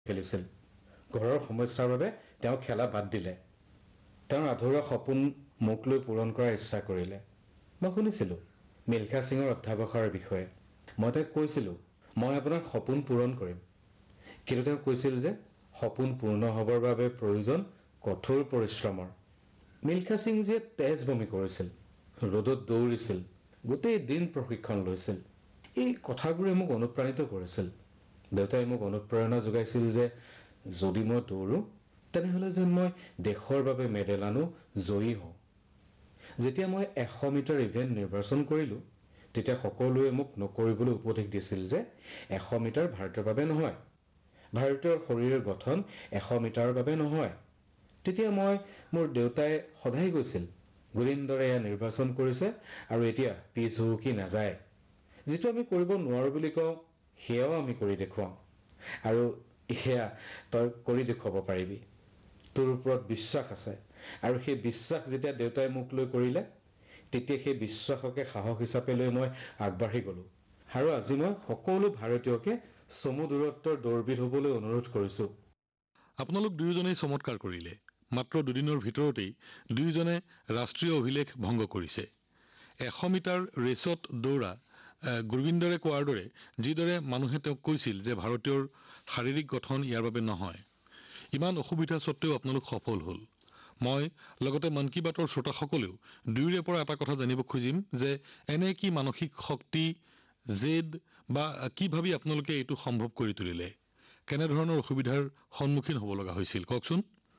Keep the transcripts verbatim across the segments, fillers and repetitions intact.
খেলিছিল। ঘৰৰ সমস্যাৰ বাবে তেওঁ খেলা বাদ দিলে। তেওঁৰ আধৰুৱা সপোন মোক লৈ পূৰণ কৰাৰ ইচ্ছা কৰিলে। মই শুনিছিলোঁ মিলখা সিঙৰ অধ্যাৱসায়ৰ বিষয়ে। মই তেওঁক কৈছিলোঁ মই আপোনাৰ সপোন পূৰণ কৰিম। কিন্তু তেওঁ কৈছিল যে সপোন পূৰ্ণ হ'বৰ বাবে প্ৰয়োজন কঠোৰ পৰিশ্ৰমৰ। মিলখা সিংজীয়ে তেজ বমি কৰিছিল, ৰ'দত দৌৰিছিল, গোটেই দিন প্ৰশিক্ষণ লৈছিল। এই কথাবোৰে মোক অনুপ্ৰাণিত কৰিছিল। দেউতাই মোক অনুপ্ৰেৰণা যোগাইছিল যে যদি মই দৌৰো তেনেহ'লে যেন মই দেশৰ বাবে মেডেল আনো, জয়ী হওঁ। যেতিয়া মই এশ মিটাৰ ইভেণ্ট নিৰ্বাচন কৰিলোঁ তেতিয়া সকলোৱে মোক নকৰিবলৈ উপদেশ দিছিল যে এশ মিটাৰ ভাৰতৰ বাবে নহয়, ভাৰতীয় শৰীৰৰ গঠন এশ মিটাৰৰ বাবে নহয়। তেতিয়া মই মোৰ দেউতাই সদায় কৈছিল গুৰিন্দৰে এয়া নিৰ্বাচন কৰিছে আৰু এতিয়া পিছ হুহুকি নাযায়। যিটো আমি কৰিব নোৱাৰো বুলি কওঁ সেয়াও আমি কৰি দেখুৱাওঁ, আৰু সেয়া তই কৰি দেখুৱাব পাৰিবি। তোৰ ওপৰত বিশ্বাস আছে। আৰু সেই বিশ্বাস যেতিয়া দেউতাই মোক লৈ কৰিলে তেতিয়া সেই বিশ্বাসকে সাহস হিচাপে লৈ মই আগবাঢ়ি গলো। আৰু আজি মই সকলো ভাৰতীয়কে চমু দূৰত্বৰ দৌৰবিদ হ'বলৈ অনুৰোধ কৰিছো। আপোনালোক দুয়োজনেই চমৎকাৰ কৰিলে। মাত্ৰ দুদিনৰ ভিতৰতেই দুয়োজনে ৰাষ্ট্ৰীয় অভিলেখ ভংগ কৰিছে। এশ মিটাৰ ৰেচত দৌৰা গুৰবিন্দৰে কোৱাৰ দৰে যিদৰে মানুহে তেওঁক কৈছিল যে ভাৰতীয়ৰ শাৰীৰিক গঠন ইয়াৰ বাবে নহয়, ইমান অসুবিধা স্বত্তেও আপোনালোক সফল হ'ল। মই লগতে মন কী বাতৰ শ্ৰোতাসকলেও দুয়োৰে পৰা এটা কথা জানিব খুজিম যে এনে কি মানসিক শক্তি, জেদ বা কি ভাবি আপোনালোকে এইটো সম্ভৱ কৰি তুলিলে? কেনেধৰণৰ অসুবিধাৰ সন্মুখীন হ'ব লগা হৈছিল কওকচোন।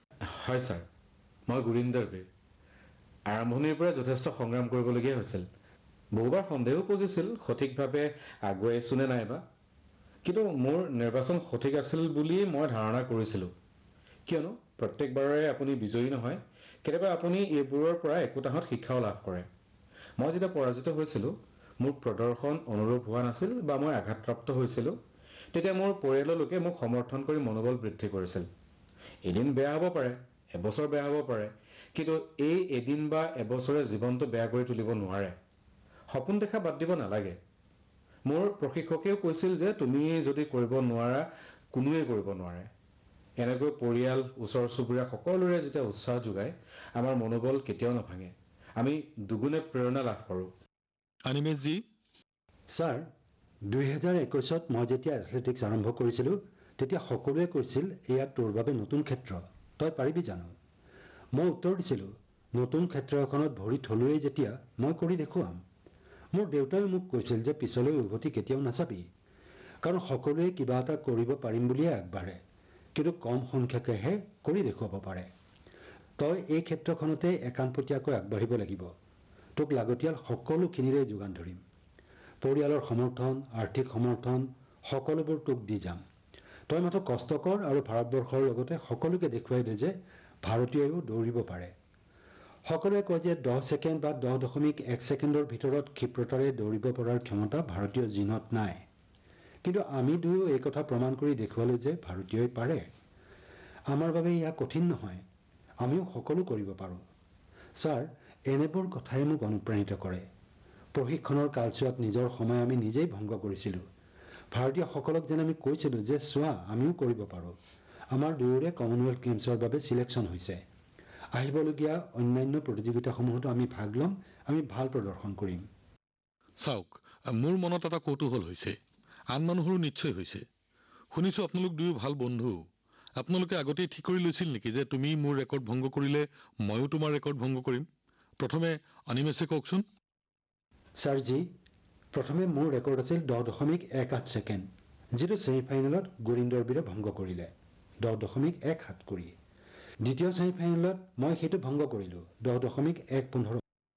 হয় ছাৰ, মই গুৰিন্দৰ বীৰ। আৰম্ভণিৰ পৰা যথেষ্ট সংগ্ৰাম কৰিবলগীয়া হৈছিল। বহুবাৰ সন্দেহ উপজিছিল সঠিকভাৱে আগুৱাইছো নে নাইবা। কিন্তু মোৰ নিৰ্বাচন সঠিক আছিল বুলি মই ধাৰণা কৰিছিলোঁ। কিয়নো প্ৰত্যেকবাৰৰে আপুনি বিজয়ী নহয়, কেতিয়াবা আপুনি এইবোৰৰ পৰা একোটাহত শিক্ষাও লাভ কৰে। মই যেতিয়া পৰাজিত হৈছিলোঁ, মোৰ প্ৰদৰ্শন অনুৰূপ হোৱা নাছিল বা মই আঘাতপ্ৰাপ্ত হৈছিলোঁ, তেতিয়া মোৰ পৰিয়ালৰ লোকে মোক সমৰ্থন কৰি মনোবল বৃদ্ধি কৰিছিল। এদিন বেয়া হ'ব পাৰে, এবছৰ বেয়া হ'ব পাৰে, কিন্তু এই এদিন বা এবছৰে জীৱনটো বেয়া কৰি তুলিব নোৱাৰে। সপোন দেখা বাদ দিব নালাগে। মোৰ প্ৰশিক্ষকেও কৈছিল যে তুমি যদি কৰিব নোৱাৰা কোনোৱে কৰিব নোৱাৰে। এনেকৈ পৰিয়াল, ওচৰ চুবুৰীয়া সকলোৰে যেতিয়া উৎসাহ যোগায় আমাৰ মনোবল কেতিয়াও নাভাঙে। আমি দুগুণে প্ৰেৰণা লাভ কৰোঁ। অনিমেশজী। ছাৰ, দুই হাজাৰ একৈছত মই যেতিয়া এথলেটিক্স আৰম্ভ কৰিছিলোঁ তেতিয়া সকলোৱে কৈছিল এয়া তোৰ বাবে নতুন ক্ষেত্ৰ, তই পাৰিবি জানো? মই উত্তৰ দিছিলোঁ নতুন ক্ষেত্ৰ এখনত ভৰি থলোৱেই যেতিয়া মই কৰি দেখুৱাম। মোৰ দেউতাই মোক কৈছিল যে পিছলৈ উভতি কেতিয়াও নাচাবি, কাৰণ সকলোৱে কিবা এটা কৰিব পাৰিম বুলিয়ে আগবাঢ়ে, কিন্তু কম সংখ্যকেহে কৰি দেখুৱাব পাৰে। তই এই ক্ষেত্ৰখনতে একানপতীয়াকৈ আগবাঢ়িব লাগিব। তোক লাগতিয়াল সকলোখিনিৰে যোগান ধৰিম। পৰিয়ালৰ সমৰ্থন, আৰ্থিক সমৰ্থন সকলোবোৰ তোক দি যাম। তই মাত্ৰ কষ্ট কৰ আৰু ভাৰতবৰ্ষৰ লগতে সকলোকে দেখুৱাই দে যে ভাৰতীয়ও দৌৰিব পাৰে। সকলোৱে কয় যে দহ ছেকেণ্ড বা দহ দশমিক এক ছেকেণ্ডৰ ভিতৰত ক্ষিপ্ৰতাৰে দৌৰিব পৰাৰ ক্ষমতা ভাৰতীয় জিনত নাই। কিন্তু আমি দুয়ো এই কথা প্ৰমাণ কৰি দেখুৱালো যে ভাৰতীয়ই পাৰে। আমাৰ বাবে এয়া কঠিন নহয়, আমিও সকলো কৰিব পাৰোঁ। ছাৰ, এনেবোৰ কথাই মোক অনুপ্ৰাণিত কৰে। প্ৰশিক্ষণৰ কালচোৱাত নিজৰ সময় আমি নিজেই ভংগ কৰিছিলোঁ। ভাৰতীয়সকলক যেন আমি কৈছিলোঁ যে চোৱা আমিও কৰিব পাৰোঁ। আমাৰ দুয়োৰে কমনৱেলথ গেমছৰ বাবে চিলেকশ্যন হৈছে। আহিবলগীয়া অন্যান্য প্ৰতিযোগিতাসমূহতো আমি ভাগ ল'ম, আমি ভাল প্ৰদৰ্শন কৰিম। চাওক, মোৰ মনত এটা কৌতূহল হৈছে, আন মানুহৰো নিশ্চয় হৈছে। শুনিছোঁ আপোনালোক দুয়ো ভাল বন্ধু। আপোনালোকে আগতেই ঠিক কৰি লৈছিল নেকি যে তুমি মোৰ ৰেকৰ্ড ভংগ কৰিলে ময়ো তোমাৰ ৰেকৰ্ড ভংগ কৰিম? প্ৰথমে অনিমেশে কওকচোন। ছাৰজি, প্ৰথমে মোৰ ৰেকৰ্ড আছিল দহ দশমিক এক আঠ ছেকেণ্ড, যিটো ছেমিফাইনেলত গুৰিন্দৰ বীৰে ভংগ কৰিলে দহ দশমিক এক সাত কৰি। দ্বিতীয় ছেমিফাইনেলত মই সেইটো ভংগ কৰিলোঁ দহ দশমিক এক পোন্ধৰ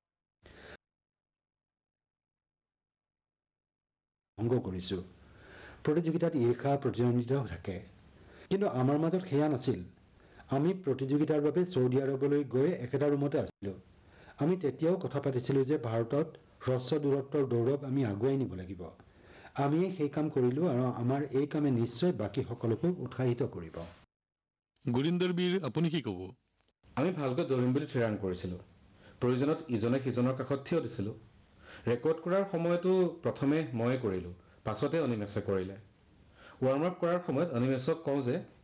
ভংগ কৰিছোঁ। প্ৰতিযোগিতাত ঈৰ্ষা প্ৰতিদ্বন্দ্বিতাও থাকে, কিন্তু আমাৰ মাজত সেয়া নাছিল। আমি প্ৰতিযোগিতাৰ বাবে চৌদি আৰৱলৈ গৈ একেটা ৰুমতে আছিলোঁ। আমি তেতিয়াও কথা পাতিছিলোঁ যে ভাৰতত হ্ৰস্ব দূৰত্বৰ দৌৰক আমি আগুৱাই নিব লাগিব। আমিয়ে সেই কাম কৰিলোঁ আৰু আমাৰ এই কামে নিশ্চয় বাকী সকলোকো উৎসাহিত কৰিব। গুৰিন্দৰ বীৰ, আপুনি কি ক'ব? আমি ভালকৈ দৌৰিম বুলি থিৰাং কৰিছিলোঁ। প্ৰয়োজনত ইজনে সিজনৰ কাষত থিয় দিছিলোঁ। ৰেকৰ্ড কৰাৰ সময়তো প্ৰথমে ময়ে কৰিলোঁ, পাছতে অনিমেশে কৰিলে। ৱাৰ্ম আপ কৰাৰ সময়ত অনিমেশক কওঁ যে